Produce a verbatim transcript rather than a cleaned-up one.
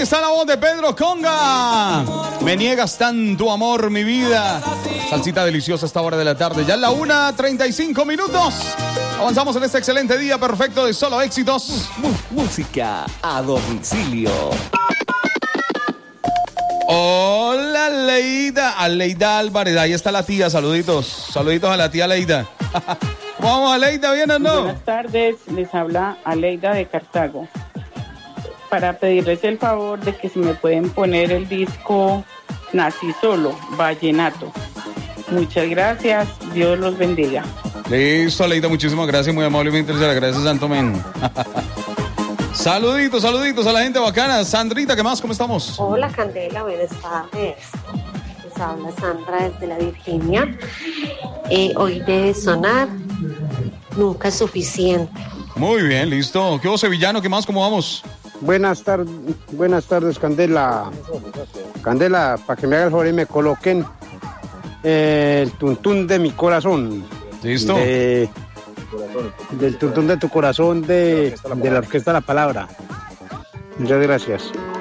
está la voz de Pedro Conga. Me niegas tanto amor, mi vida. Salsita deliciosa a esta hora de la tarde. Ya es la una treinta y cinco minutos. Avanzamos en este excelente día perfecto de solo éxitos. Música a domicilio. Hola, Leida. Aleida Álvarez. Ahí está la tía. Saluditos. Saluditos a la tía Leida. Vamos, Aleida, ¿bien o no? Buenas tardes. Les habla Aleida de Cartago. Para pedirles el favor de que si me pueden poner el disco Nací Solo, Vallenato. Muchas gracias. Dios los bendiga. Listo, Aleida. Muchísimas gracias. Muy amablemente se le agradece, Santo Men. Saluditos, saluditos a la gente bacana. Sandrita, ¿qué más? ¿Cómo estamos? Hola, Candela, buenas tardes. Les habla Sandra desde la Virginia. Eh, hoy debe sonar Nunca es suficiente. Muy bien, listo. ¿Qué hubo, sevillano? ¿Qué más? ¿Cómo vamos? Buenas tardes, buenas tardes, Candela. Candela, para que me haga el favor y me coloquen eh, el tuntún de mi corazón. Listo. De, del tuntún de tu corazón de, de la Orquesta La Palabra. Muchas gracias.